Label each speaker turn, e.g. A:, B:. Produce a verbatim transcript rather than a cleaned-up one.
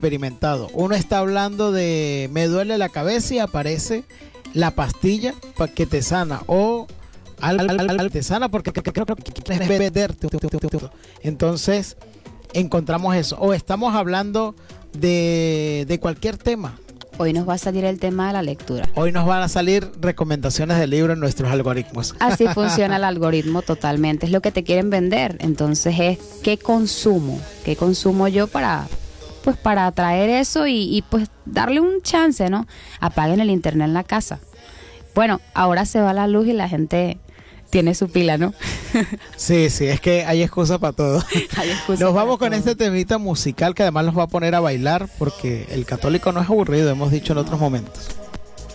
A: experimentado. Uno está hablando de me duele la cabeza y aparece la pastilla para que te sana o algo al, al, al, te sana porque creo que quieres venderte. Entonces encontramos eso. O estamos hablando de, de cualquier tema.
B: Hoy nos va a salir el tema de la lectura.
A: Hoy nos van a salir recomendaciones de libros en nuestros algoritmos.
B: Así funciona el algoritmo totalmente. Es lo que te quieren vender. Entonces es qué consumo, qué consumo yo para, pues para atraer eso y, y pues darle un chance, ¿no? Apaguen el internet en la casa. Bueno, ahora se va la luz y la gente tiene su pila, ¿no?
A: Sí, sí, es que hay excusa para todo.
B: Hay excusa
A: Nos vamos
B: para
A: con
B: todo.
A: este temita musical que además los va a poner a bailar porque el católico no es aburrido, hemos dicho en otros momentos.